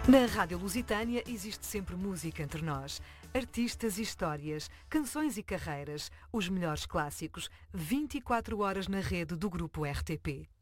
Na Rádio Lusitânia existe sempre música entre nós. Artistas e histórias, canções e carreiras, os melhores clássicos, 24 horas na rede do Grupo RTP.